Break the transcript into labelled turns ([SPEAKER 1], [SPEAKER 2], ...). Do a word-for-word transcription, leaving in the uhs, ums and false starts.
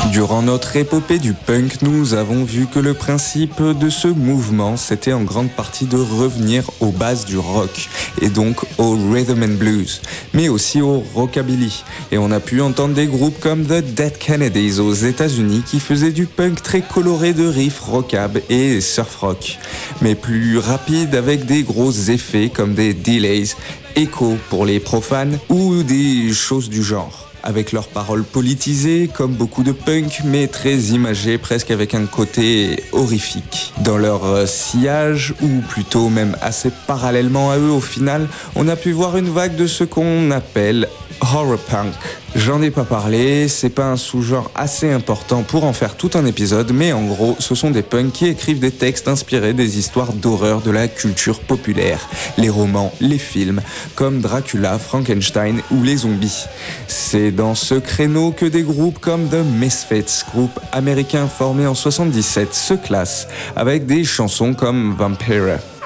[SPEAKER 1] Durant notre épopée du punk, nous avons vu que le principe de ce mouvement, c'était en grande partie de revenir aux bases du rock, et donc au rhythm and blues, mais aussi au rockabilly. Et on a pu entendre des groupes comme The Dead Kennedys aux États-Unis qui faisaient du punk très coloré de riffs rockab et surf rock, mais plus rapide avec des gros effets comme des delays, échos pour les profanes ou des choses du genre. Avec leurs paroles politisées, comme beaucoup de punk, mais très imagées, presque avec un côté horrifique. Dans leur sillage, ou plutôt même assez parallèlement à eux au final, on a pu voir une vague de ce qu'on appelle horror punk. J'en ai pas parlé, c'est pas un sous-genre assez important pour en faire tout un épisode, mais en gros, ce sont des punks qui écrivent des textes inspirés des histoires d'horreur de la culture populaire, les romans, les films, comme Dracula, Frankenstein ou les zombies. C'est dans ce créneau que des groupes comme The Misfits, groupe américain formé en soixante-dix-sept, se classent, avec des chansons comme Vampire.